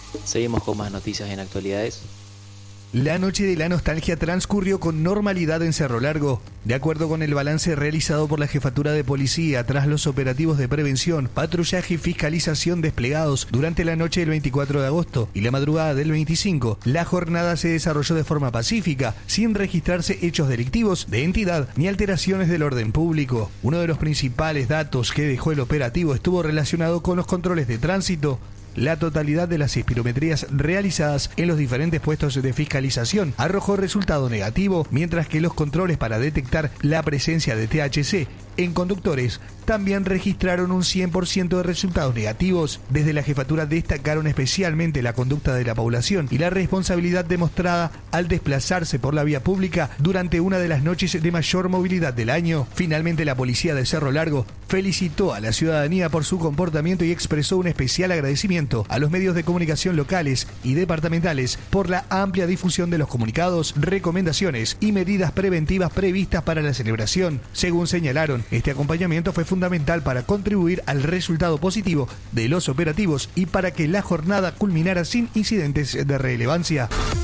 Seguimos con más noticias en actualidades. La noche de la nostalgia transcurrió con normalidad en Cerro Largo. De acuerdo con el balance realizado por la Jefatura de Policía tras los operativos de prevención, patrullaje y fiscalización desplegados durante la noche del 24 de agosto y la madrugada del 25, la jornada se desarrolló de forma pacífica, sin registrarse hechos delictivos de entidad ni alteraciones del orden público. Uno de los principales datos que dejó el operativo estuvo relacionado con los controles de tránsito. La totalidad de las espirometrías realizadas en los diferentes puestos de fiscalización arrojó resultado negativo, mientras que los controles para detectar la presencia de THC en conductores también registraron un 100% de resultados negativos. Desde la jefatura destacaron especialmente la conducta de la población y la responsabilidad demostrada al desplazarse por la vía pública durante una de las noches de mayor movilidad del año. Finalmente, la policía de Cerro Largo felicitó a la ciudadanía por su comportamiento y expresó un especial agradecimiento a los medios de comunicación locales y departamentales por la amplia difusión de los comunicados, recomendaciones y medidas preventivas previstas para la celebración. Según señalaron, este acompañamiento fue fundamental para contribuir al resultado positivo de los operativos y para que la jornada culminara sin incidentes de relevancia.